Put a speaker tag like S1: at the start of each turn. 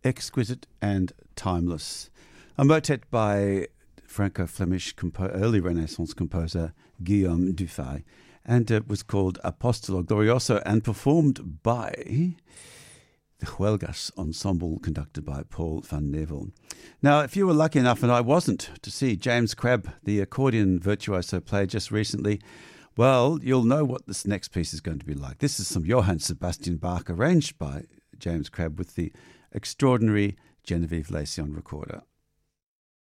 S1: exquisite and timeless. A motet by Franco-Flemish early Renaissance composer Guillaume Dufay, and it was called Apostolo Glorioso and performed by the Huelgas Ensemble, conducted by Paul van Nevel. Now, if you were lucky enough, and I wasn't, to see James Crabb, the accordion virtuoso, play just recently, well, you'll know what this next piece is going to be like. This is some Johann Sebastian Bach, arranged by James Crabb with the extraordinary Genevieve Lacy on recorder.